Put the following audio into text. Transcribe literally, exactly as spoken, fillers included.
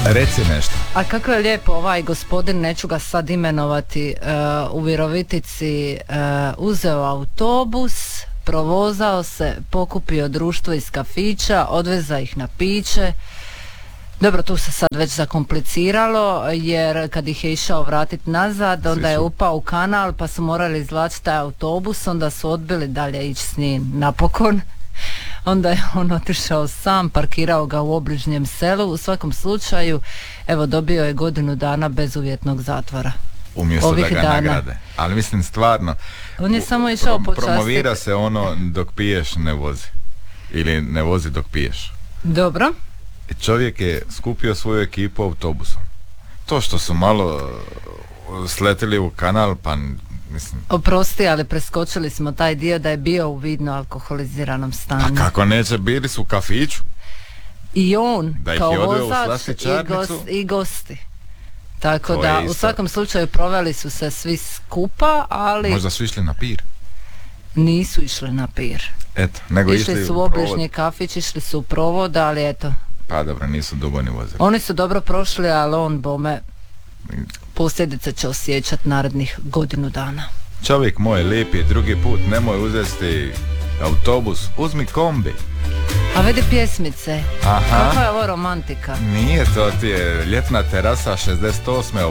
Reci nešto. A kako je lijepo ovaj gospodin, neću ga sad imenovati, uh, u Virovitici uh, uzeo autobus, provozao se, pokupio društvo iz kafića, odveza ih na piće. Dobro, tu se sad već zakompliciralo, jer kad ih je išao vratiti nazad, onda je upao u kanal, pa su morali izvlačiti taj autobus, onda su odbili dalje ići s njim napokon. Onda je on otišao sam, parkirao ga u obližnjem selu. U svakom slučaju, evo, dobio je godinu dana bezuvjetnog zatvora. Umjesto ovih da ga dana. nagrade. Ali mislim stvarno, On je samo išao prom- počastiti. promovira se ono dok piješ ne vozi. Ili ne vozi dok piješ. Dobro. Čovjek je skupio svoju ekipu autobusom. To što su malo sletili u kanal, pa mislim... Oprosti, ali preskočili smo taj dio da je bio u vidno alkoholiziranom stanju. A kako neće, bili su u kafiću. I on, Da ih kao je odveo u vozač i, slastičarnicu. gost, i gosti. Tako To da, je u isto. svakom slučaju proveli su se svi skupa, ali Možda su išli na pir. nisu išli na pir. Eto, nego Išli, išli su u u obližnji provod. kafić, išli su u provod, ali eto, Pa dobro, nisu dugo ni vozili. oni su dobro prošli, ali on, bome, posljedice će osjećati narednih godinu dana. Čovjek moj lijepi, drugi put nemoj uzeti autobus, uzmi kombi. A vidi pjesmice, Aha. kakva je ovo romantika. Nije, to ti je ljetna terasa šezdeset osme